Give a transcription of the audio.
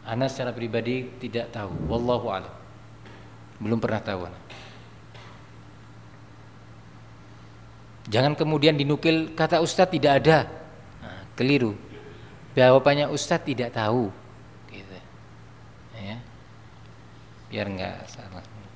Ana secara pribadi tidak tahu, wallahu a'lam. Belum pernah tahu. Jangan kemudian dinukil kata Ustadz tidak ada. Nah, keliru. Jawabannya Ustadz tidak tahu. Gitu. Ya. Biar enggak salah.